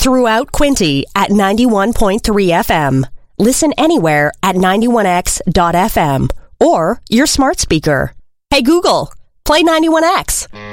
throughout Quinte at 91.3 FM. Listen anywhere at 91x.fm or your smart speaker. Hey Google, play 91X.